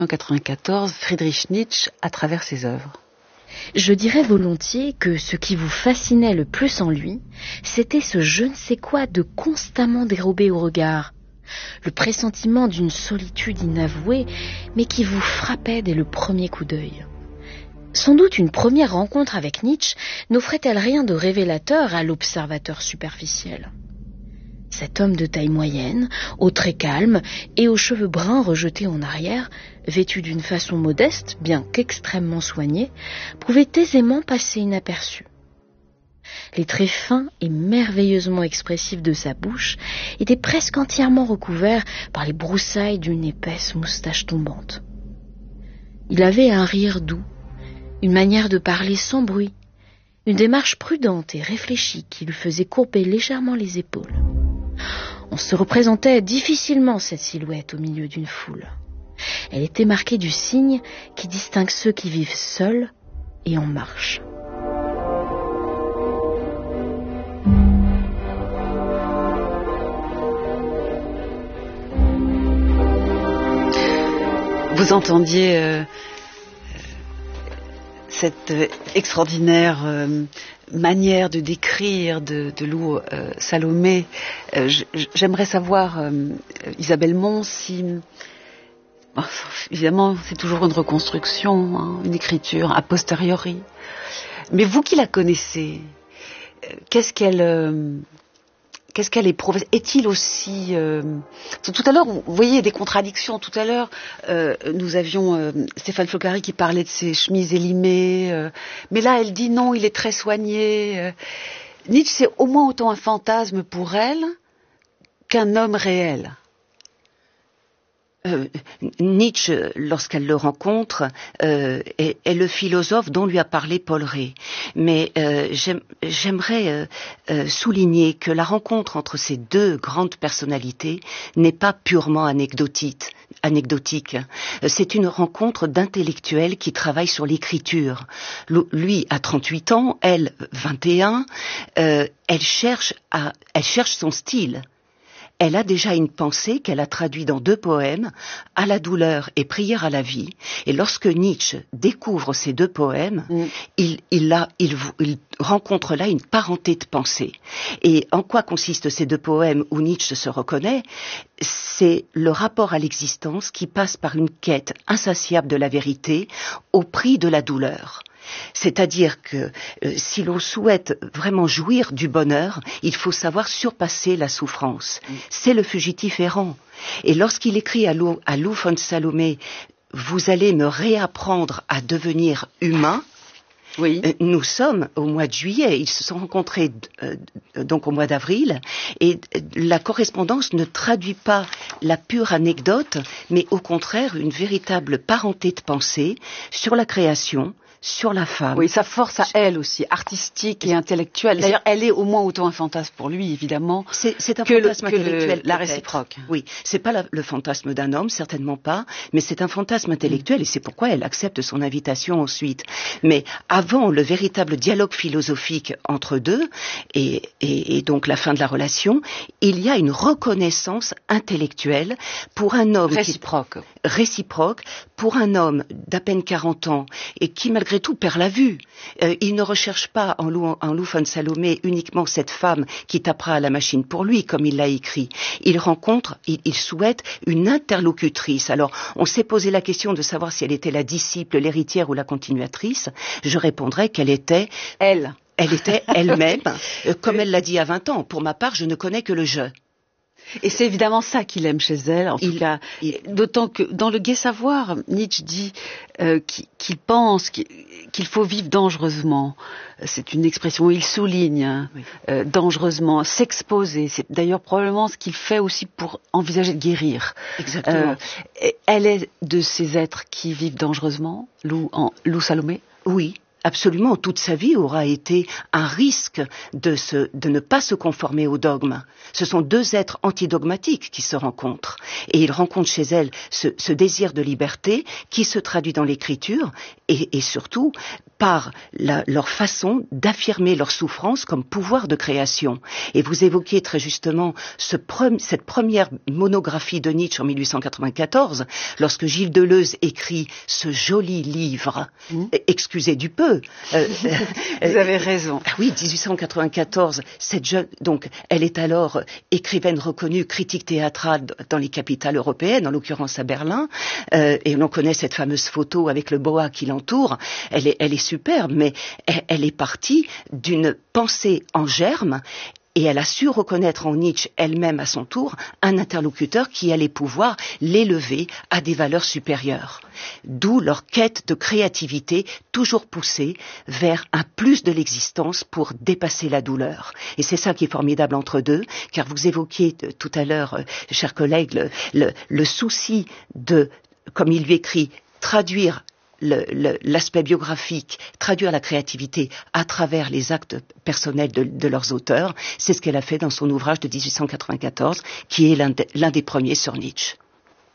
1894, Friedrich Nietzsche à travers ses œuvres. Je dirais volontiers que ce qui vous fascinait le plus en lui, c'était ce je ne sais quoi de constamment dérobé au regard, le pressentiment d'une solitude inavouée, mais qui vous frappait dès le premier coup d'œil. Sans doute une première rencontre avec Nietzsche n'offrait-elle rien de révélateur à l'observateur superficiel. Cet homme de taille moyenne, aux traits calmes et aux cheveux bruns rejetés en arrière, vêtu d'une façon modeste, bien qu'extrêmement soignée, pouvait aisément passer inaperçu. Les traits fins et merveilleusement expressifs de sa bouche étaient presque entièrement recouverts par les broussailles d'une épaisse moustache tombante. Il avait un rire doux, une manière de parler sans bruit, une démarche prudente et réfléchie qui lui faisait courber légèrement les épaules. On se représentait difficilement cette silhouette au milieu d'une foule. Elle était marquée du signe qui distingue ceux qui vivent seuls et en marche. Vous entendiez cette extraordinaire manière de décrire de Lou Salomé. J'aimerais savoir, Isabelle Mons, si... évidemment, c'est toujours une reconstruction, hein, une écriture a posteriori. Mais vous qui la connaissez, qu'est-ce qu'elle éprouve? Est-il aussi... Tout à l'heure, vous voyez des contradictions. Tout à l'heure, nous avions Stéphane Flocari qui parlait de ses chemises élimées. Mais là, elle dit non, il est très soigné. Nietzsche, c'est au moins autant un fantasme pour elle qu'un homme réel. Nietzsche, lorsqu'elle le rencontre, est le philosophe dont lui a parlé Paul Rée. Mais j'aimerais souligner que la rencontre entre ces deux grandes personnalités n'est pas purement anecdotique. C'est une rencontre d'intellectuels qui travaillent sur l'écriture. Lui a 38 ans, elle 21. Elle cherche son style. Elle a déjà une pensée qu'elle a traduite dans 2 poèmes, À la douleur et Prière à la vie. Et lorsque Nietzsche découvre ces 2 poèmes, il rencontre là une parenté de pensée. Et en quoi consistent ces 2 poèmes où Nietzsche se reconnaît? C'est le rapport à l'existence qui passe par une quête insatiable de la vérité au prix de la douleur. C'est-à-dire que si l'on souhaite vraiment jouir du bonheur, il faut savoir surpasser la souffrance. C'est le fugitif errant. Et lorsqu'il écrit à Lou von Salomé, « Vous allez me réapprendre à devenir humain », oui. Nous sommes au mois de juillet, ils se sont rencontrés donc au mois d'avril, et la correspondance ne traduit pas la pure anecdote, mais au contraire une véritable parenté de pensée sur la création, sur la femme. Oui, sa force à elle aussi, artistique et intellectuelle. D'ailleurs, elle est au moins autant un fantasme pour lui, évidemment, c'est un fantasme intellectuel. La réciproque. Oui, c'est pas le fantasme d'un homme, certainement pas, mais c'est un fantasme intellectuel et c'est pourquoi elle accepte son invitation ensuite. Mais avant le véritable dialogue philosophique entre deux et donc la fin de la relation, il y a une reconnaissance intellectuelle pour un homme réciproque pour un homme d'à peine 40 ans et qui malgré tout perd la vue. Il ne recherche pas en Lou von Salomé uniquement cette femme qui tapera à la machine pour lui, comme il l'a écrit. Il souhaite une interlocutrice. Alors, on s'est posé la question de savoir si elle était la disciple, l'héritière ou la continuatrice. Je répondrais qu'elle était elle. Elle était elle-même, comme elle l'a dit à 20 ans. Pour ma part, je ne connais que le je. Et c'est évidemment ça qu'il aime chez elle, en tout cas. D'autant que dans le Gai Savoir, Nietzsche dit qu'il pense qu'il faut vivre dangereusement. C'est une expression où il souligne dangereusement, s'exposer. C'est d'ailleurs probablement ce qu'il fait aussi pour envisager de guérir. Exactement. Elle est de ces êtres qui vivent dangereusement, Lou Salomé? Oui. Absolument, toute sa vie aura été un risque de ne pas se conformer au dogme. Ce sont 2 êtres antidogmatiques qui se rencontrent. Et il rencontre chez elle ce désir de liberté qui se traduit dans l'écriture et surtout par leur façon d'affirmer leur souffrance comme pouvoir de création. Et vous évoquez très justement cette première monographie de Nietzsche en 1894, lorsque Gilles Deleuze écrit ce joli livre, excusez du peu. Vous avez raison. Oui, 1894, cette jeune, donc, elle est alors écrivaine reconnue, critique théâtrale dans les capitales européennes, en l'occurrence à Berlin, et l'on connaît cette fameuse photo avec le boa qui l'entoure. Elle est superbe, mais elle est partie d'une pensée en germe, et elle a su reconnaître en Nietzsche elle-même à son tour un interlocuteur qui allait pouvoir l'élever à des valeurs supérieures. D'où leur quête de créativité toujours poussée vers un plus de l'existence pour dépasser la douleur. Et c'est ça qui est formidable entre deux, car vous évoquiez tout à l'heure, chers collègues, le souci de, comme il lui écrit, traduire l'aspect biographique, traduire la créativité à travers les actes personnels de leurs auteurs. C'est ce qu'elle a fait dans son ouvrage de 1894, qui est l'un des premiers sur Nietzsche.